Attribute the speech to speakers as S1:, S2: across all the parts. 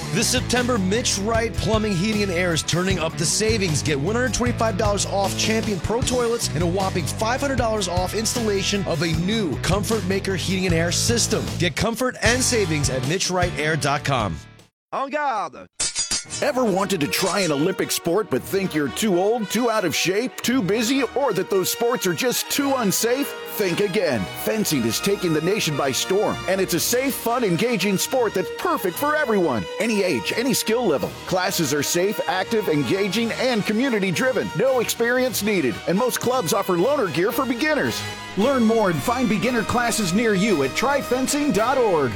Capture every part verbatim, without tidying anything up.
S1: This September, Mitch Wright Plumbing, Heating, and Air is turning up the savings. Get one hundred twenty-five dollars off Champion Pro Toilets and a whopping five hundred dollars off installation of a new Comfort Maker Heating and Air system. Get comfort and savings at mitch wright air dot com.
S2: En garde!
S3: Ever wanted to try an Olympic sport but think you're too old, too out of shape, too busy, or that those sports are just too unsafe? Think again. Fencing is taking the nation by storm, and it's a safe, fun, engaging sport that's perfect for everyone. Any age, any skill level. Classes are safe, active, engaging, and community-driven. No experience needed, and most clubs offer loaner gear for beginners. Learn more and find beginner classes near you at try fencing dot org.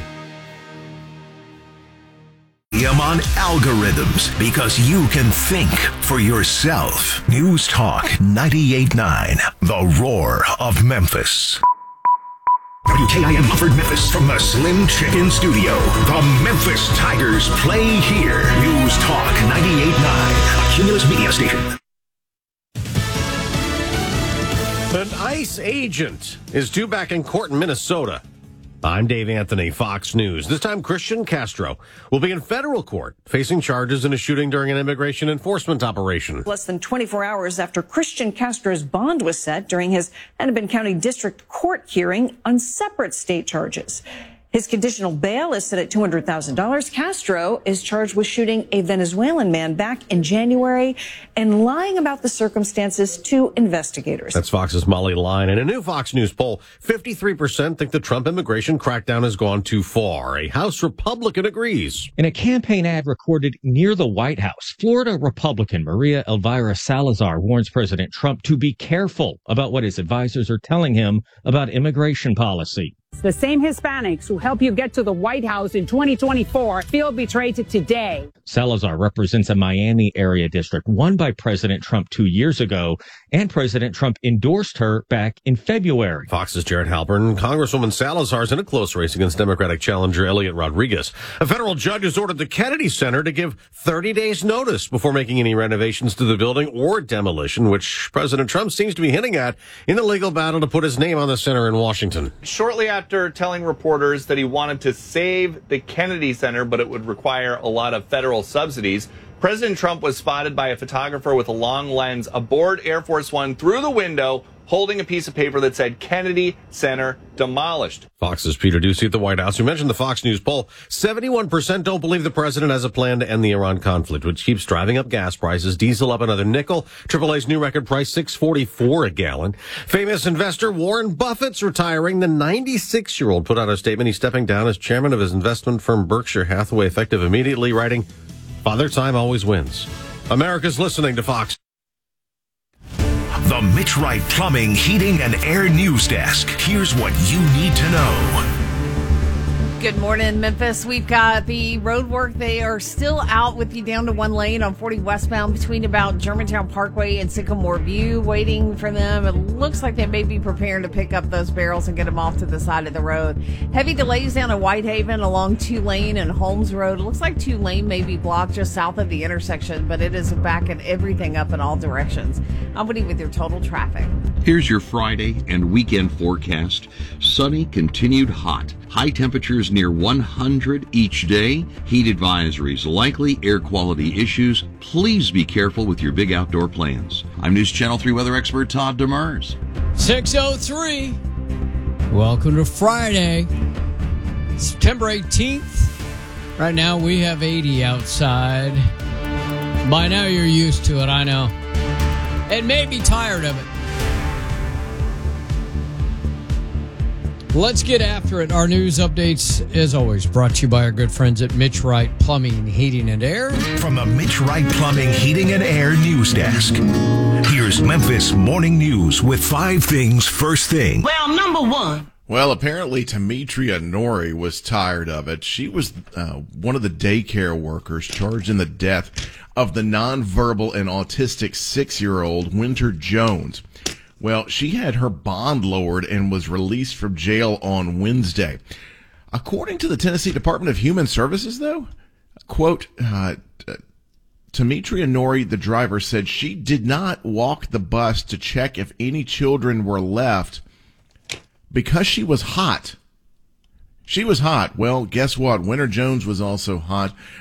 S4: I'm on algorithms because you can think for yourself. News Talk ninety-eight point nine, The Roar of Memphis. W K I M Mumford, Memphis, from the Slim Chicken Studio. The Memphis Tigers play here. News Talk ninety-eight point nine, a Cumulus Media station.
S5: An ICE agent is due back in court in Minnesota. I'm Dave Anthony, Fox News. This time, Christian Castro will be in federal court facing charges in a shooting during an immigration enforcement operation.
S6: Less than twenty-four hours after Christian Castro's bond was set during his Hennepin County District Court hearing on separate state charges. His conditional bail is set at two hundred thousand dollars. Castro is charged with shooting a Venezuelan man back in January and lying about the circumstances to investigators.
S5: That's Fox's Molly Line. In a new Fox News poll, fifty-three percent think the Trump immigration crackdown has gone too far. A House Republican agrees.
S7: In a campaign ad recorded near the White House, Florida Republican Maria Elvira Salazar warns President Trump to be careful about what his advisors are telling him about immigration policy.
S8: The same Hispanics who helped you get to the White House in twenty twenty-four feel betrayed today.
S7: Salazar represents a Miami area district won by President Trump two years ago, and President Trump endorsed her back in February.
S5: Fox's Jared Halpern. Congresswoman Salazar's in a close race against Democratic challenger Elliot Rodriguez. A federal judge has ordered the Kennedy Center to give thirty days notice before making any renovations to the building or demolition, which President Trump seems to be hinting at in the legal battle to put his name on the center in Washington.
S9: Shortly after After telling reporters that he wanted to save the Kennedy Center, but it would require a lot of federal subsidies, President Trump was spotted by a photographer with a long lens aboard Air Force One through the window, holding a piece of paper that said Kennedy Center demolished.
S5: Fox's Peter Ducey at the White House. We mentioned the Fox News poll. seventy-one percent don't believe the president has a plan to end the Iran conflict, which keeps driving up gas prices. Diesel up another nickel. triple A's new record price, six forty-four a gallon. Famous investor Warren Buffett's retiring. The ninety-six-year-old put out a statement. He's stepping down as chairman of his investment firm Berkshire Hathaway, effective immediately, writing, "Father Time always wins." America's listening to Fox.
S4: The Mitch Wright Plumbing, Heating, and Air News Desk. Here's what you need to know.
S10: Good morning, Memphis. We've got the road work. They are still out with you down to one lane on forty westbound between about Germantown Parkway and Sycamore View, waiting for them. It looks like they may be preparing to pick up those barrels and get them off to the side of the road. Heavy delays down at Whitehaven along Tulane and Holmes Road. It looks like Tulane may be blocked just south of the intersection, but it is backing everything up in all directions. I'm Woody with your total traffic.
S11: Here's your Friday and weekend forecast. Sunny, continued hot. High temperatures near one hundred each day. Heat advisories likely. Air quality issues. Please be careful with your big outdoor plans. I'm News Channel three weather expert Todd Demers.
S12: six oh three. Welcome to Friday, September eighteenth. Right now we have eighty outside. By now you're used to it, I know. And may be tired of it. Let's get after it. Our news updates, as always, brought to you by our good friends at Mitch Wright Plumbing, Heating, and Air.
S4: From the Mitch Wright Plumbing, Heating, and Air News Desk, here's Memphis Morning News with five things first thing.
S13: Well, number one.
S14: Well, apparently Demetria Nori was tired of it. She was uh, one of the daycare workers charged in the death of the nonverbal and autistic six-year-old Winter Jones. Well, she had her bond lowered and was released from jail on Wednesday. According to the Tennessee Department of Human Services, though, quote, uh, Demetria Nori, the driver, said she did not walk the bus to check if any children were left because she was hot. She was hot. Well, guess what? Winter Jones was also hot.